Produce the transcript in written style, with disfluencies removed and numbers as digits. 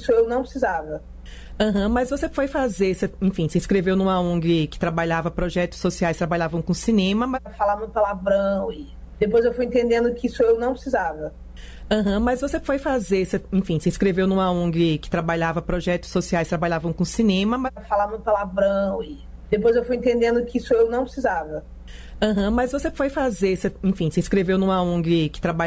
isso eu não precisava. Mas você foi fazer, enfim, se inscreveu numa ONG que trabalhava projetos sociais, trabalhavam com cinema. Falar muito palavrão e depois eu fui entendendo que isso eu não precisava. Mas você foi fazer, enfim, se inscreveu numa ONG que trabalhava projetos sociais, trabalhavam com cinema. Falar muito palavrão e depois eu fui entendendo que isso eu não precisava. Mas você foi fazer, enfim, se inscreveu numa ONG que trabalhava